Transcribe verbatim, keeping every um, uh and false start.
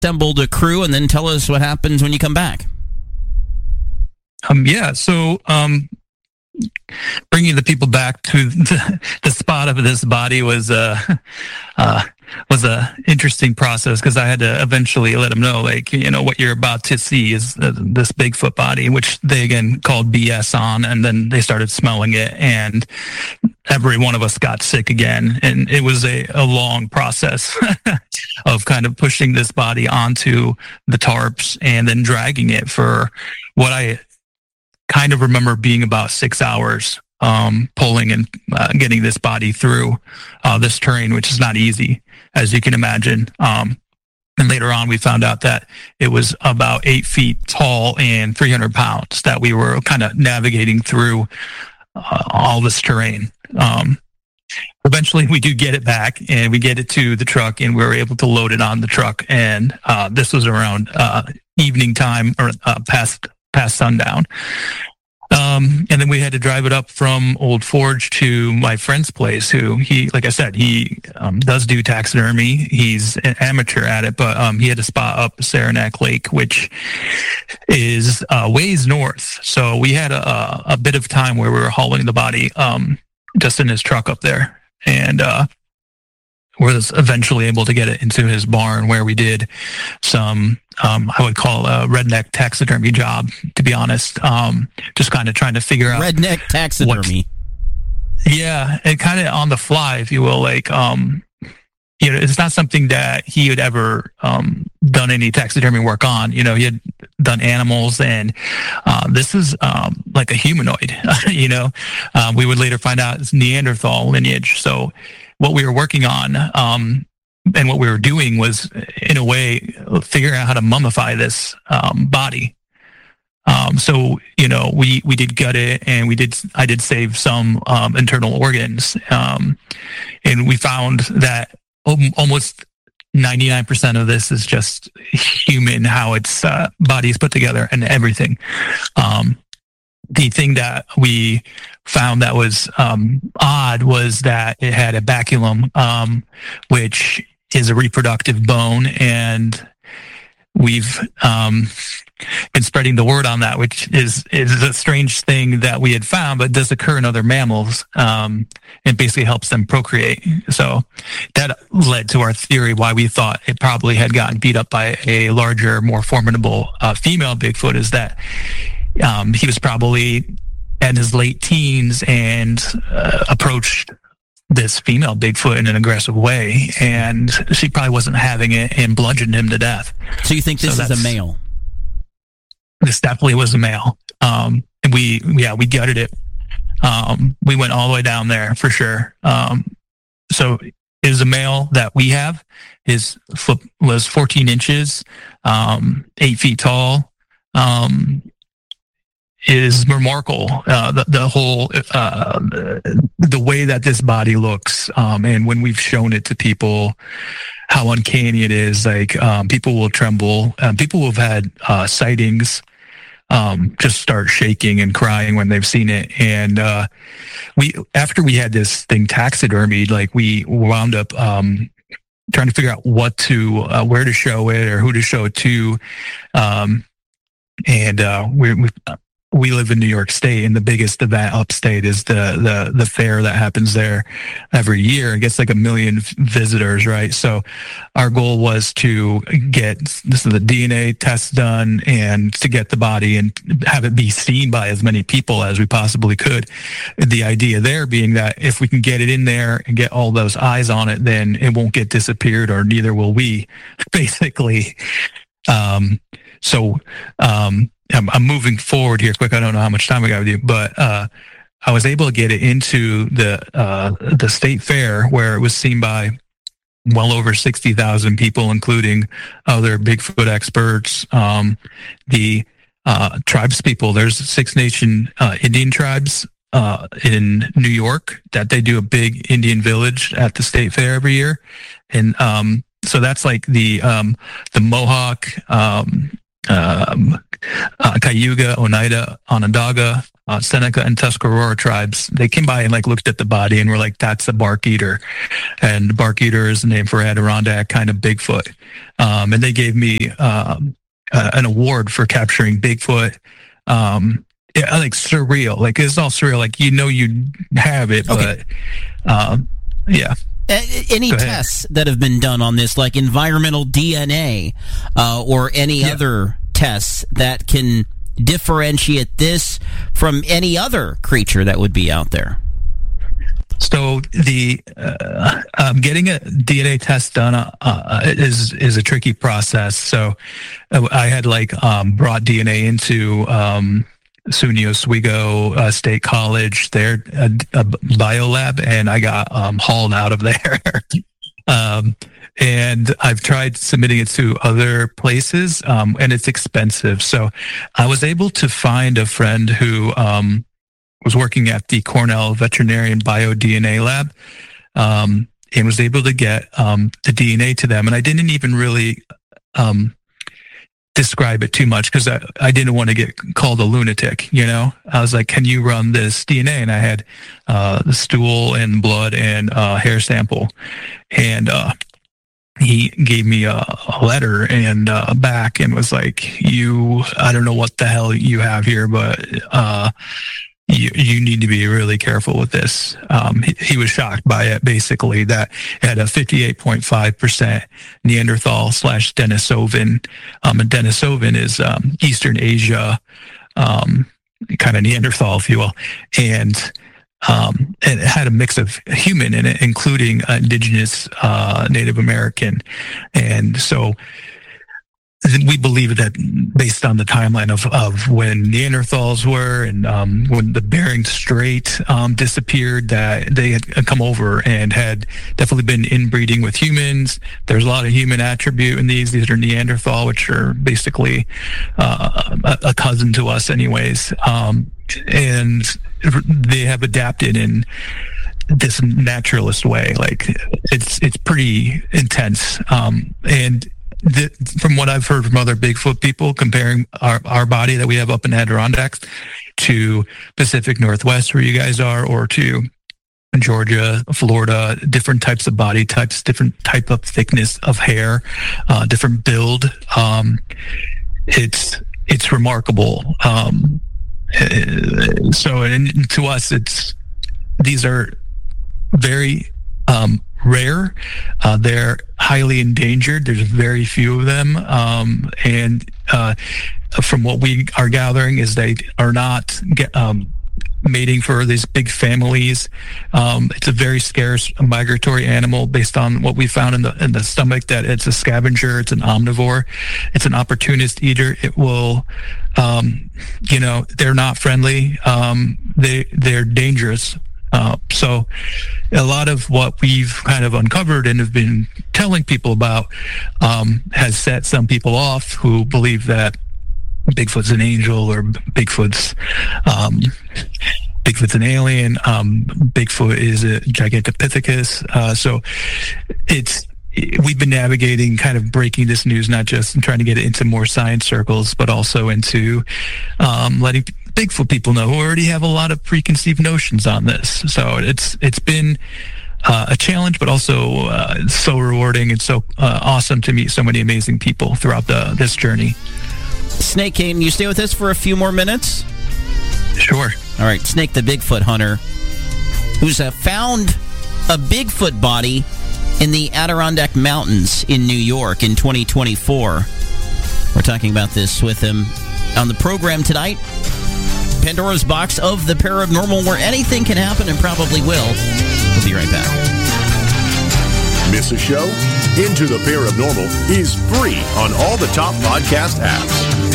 assembled a crew, and then tell us what happens when you come back. Um, yeah, so um, bringing the people back to the, the spot of this body was uh, uh, was a interesting process, because I had to eventually let them know, like, you know, what you're about to see is uh, this Bigfoot body, which they again called B S on, and then they started smelling it, and every one of us got sick again. And it was a, a long process of kind of pushing this body onto the tarps and then dragging it for what I kind of remember being about six hours, um, pulling and uh, getting this body through uh, this terrain, which is not easy, as you can imagine. Um, and later on, we found out that it was about eight feet tall and three hundred pounds that we were kind of navigating through uh, all this terrain. Um, eventually, we do get it back, and we get it to the truck, and we were able to load it on the truck. And uh, this was around uh, evening time, or uh, past past sundown. Um, and then we had to drive it up from Old Forge to my friend's place, who he, like I said, he um, does do taxidermy. He's an amateur at it, but um, he had a spot up Saranac Lake, which is uh, ways north. So we had a, a bit of time where we were hauling the body um, just in his truck up there. And uh, was eventually able to get it into his barn, where we did some, um, I would call a redneck taxidermy job, to be honest. Um, just kind of trying to figure out redneck taxidermy. What, yeah, and kind of on the fly, if you will. Like, um, you know, it's not something that he had ever um, done any taxidermy work on. You know, he had done animals, and uh, this is um, like a humanoid. You know, um, we would later find out it's Neanderthal lineage. So what we were working on um, and what we were doing was, in a way, figuring out how to mummify this um, body. Um, so, you know, we, we did gut it, and we did, I did save some um, internal organs. Um, and we found that almost ninety-nine percent of this is just human, how its uh, body is put together and everything. Um, The thing that we found that was um, odd was that it had a baculum, um, which is a reproductive bone, and we've um, been spreading the word on that, which is is a strange thing that we had found, but does occur in other mammals, um, and basically helps them procreate. So that led to our theory why we thought it probably had gotten beat up by a larger, more formidable uh, female Bigfoot, is that Um, he was probably in his late teens and uh, approached this female Bigfoot in an aggressive way, and she probably wasn't having it and bludgeoned him to death. So you think this so is a male? This definitely was a male. Um, and we, yeah, we gutted it. Um, we went all the way down there for sure. Um, so it is a male that we have. His foot was fourteen inches, um, eight feet tall. Um, is remarkable. Uh, the, the whole, uh, the way that this body looks. Um, and when we've shown it to people, how uncanny it is, like, um, people will tremble. Um, people who have had, uh, sightings, um, just start shaking and crying when they've seen it. And, uh, we, after we had this thing taxidermied, like, we wound up, um, trying to figure out what to, uh, where to show it or who to show it to. Um, and, uh, we, we, We live in New York State, and the biggest event upstate is the, the, the fair that happens there every year. It gets like a million visitors, right? So our goal was to get this is the D N A test done, and to get the body and have it be seen by as many people as we possibly could. The idea there being that if we can get it in there and get all those eyes on it, then it won't get disappeared, or neither will we, basically. Um, so, um, I'm, I'm moving forward here quick. I don't know how much time I got with you, but uh, I was able to get it into the uh, the state fair, where it was seen by well over sixty thousand people, including other Bigfoot experts, um, the uh, tribes people. There's Six Nation uh, Indian tribes uh, in New York that they do a big Indian village at the state fair every year, and um, so that's like the um, the Mohawk. Um, um, uh, Cayuga, Oneida, Onondaga, uh, Seneca and Tuscarora tribes. They came by and like looked at the body and were like, "That's a bark eater," and bark eater is the name for Adirondack kind of Bigfoot. Um, and they gave me um, uh, an award for capturing Bigfoot. Um, yeah, like surreal, like it's all surreal. Like you know you have it, okay. but um, yeah. Any tests that have been done on this, like environmental D N A uh, or any yeah. other tests that can differentiate this from any other creature that would be out there? So the uh, um, getting a D N A test done uh, uh, is is a tricky process. So uh, I had like um, brought D N A into um, SUNY Oswego uh, State College, their uh, a bio lab, and I got um, hauled out of there. um, and I've tried submitting it to other places, um, and it's expensive. So I was able to find a friend who um, was working at the Cornell Veterinarian Bio D N A Lab, um, and was able to get um, the D N A to them. And I didn't even really um, describe it too much because I, I didn't want to get called a lunatic, you know? I was like, can you run this D N A? And I had uh, the stool and blood and uh, hair sample. And uh, he gave me a, a letter and uh, back and was like, you, I don't know what the hell you have here, but uh, you, you need to be really careful with this. Um, he, he was shocked by it, basically, that it had a fifty-eight point five percent Neanderthal slash Denisovan. Um, and Denisovan is um, Eastern Asia, um, kind of Neanderthal, if you will. And, um, and it had a mix of human in it, including uh, indigenous uh, Native American. And so we believe that based on the timeline of, of when Neanderthals were and um, when the Bering Strait um, disappeared, that they had come over and had definitely been inbreeding with humans. There's a lot of human attribute in these. These are Neanderthal, which are basically uh, a, a cousin to us anyways. Um, and they have adapted in this naturalist way. Like it's, it's pretty intense. Um, and The, from what I've heard from other Bigfoot people, comparing our, our body that we have up in Adirondacks to Pacific Northwest where you guys are, or to Georgia, Florida, different types of body types, different type of thickness of hair, uh, different build. Um, it's it's remarkable. Um, so and to us, it's these are very um, rare. Uh, they're highly endangered. There's very few of them. Um, and uh, from what we are gathering is they are not get, um, mating for these big families. Um, it's a very scarce migratory animal based on what we found in the in the stomach, that it's a scavenger, it's an omnivore, it's an opportunist eater. It will, um, you know, they're not friendly. Um, they, they're dangerous. Uh, so a lot of what we've kind of uncovered and have been telling people about um, has set some people off who believe that Bigfoot's an angel or Bigfoot's um, Bigfoot's an alien. Um, Bigfoot is a Gigantopithecus. Uh, so it's we've been navigating, kind of breaking this news, not just in trying to get it into more science circles, but also into um, letting Bigfoot people know who already have a lot of preconceived notions on this. So it's it's been uh, a challenge, but also uh, so rewarding and so uh, awesome to meet so many amazing people throughout the this journey. Snake, can you stay with us for a few more minutes? Sure. All right, Snake, the Bigfoot hunter, who's uh, found a Bigfoot body in the Adirondack Mountains in New York in twenty twenty-four. We're talking about this with him on the program tonight. Pandora's Box of the Paranormal, where anything can happen and probably will. We'll be right back. Miss a show? Into the Paranormal is free on all the top podcast apps.